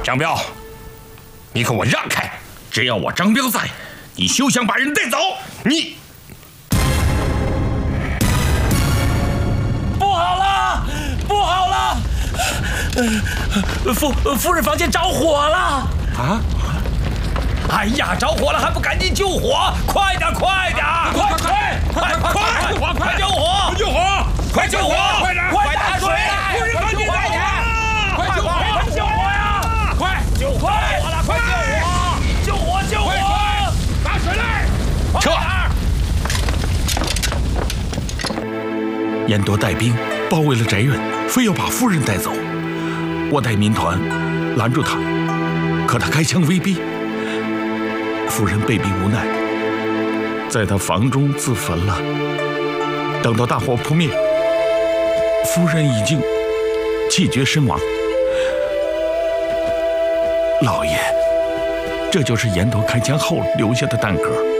张彪，你给我让开！只要我张彪在，你休想把人带走！你不好了，不好了！夫人房间着火了！ 啊！ 哎呀，着火了还不赶紧救火！快点，快点！快救火！ 救火！ 快救火！ 快点！ 快打水！ 夫人房间着火！ 快救火呀！快救火！快救火！救火！ 打水来！撤！ 燕多带兵包围了翟院，非要把夫人带走。我带民团拦住他，可他开枪威逼，夫人被逼无奈，在他房中自焚了。等到大火扑灭，夫人已经气绝身亡。老爷，这就是燕多开枪后留下的弹壳。